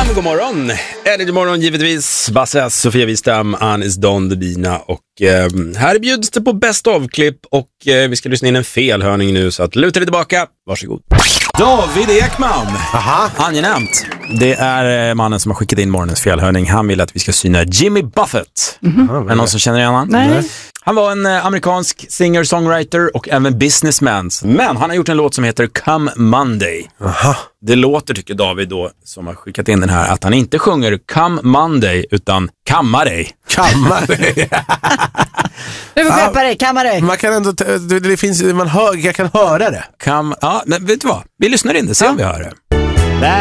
God morgon. God morgon givetvis. Basse, Sofia Wistam, Anis Don Debina och här bjuds det på best of-klipp och vi ska lyssna in en felhörning nu så att luta dig tillbaka. Varsågod. David Ekman. Aha. Angenämt. Det är mannen som har skickat in morgonens felhörning. Han vill att vi ska syna Jimmy Buffett. Är det någon som känner igen han? Nej. Han var en amerikansk singer-songwriter och även businessman. Men han har gjort en låt som heter Come Monday. Aha. Det låter, tycker David då, som har skickat in den här, att han inte sjunger Come Monday utan Kamma dig. Kamma dig. Du får skärpa dig, kamma dig. Man kan ändå, det finns, jag kan höra det. Ja, men vet du vad? Vi lyssnar in det, se om vi hör det.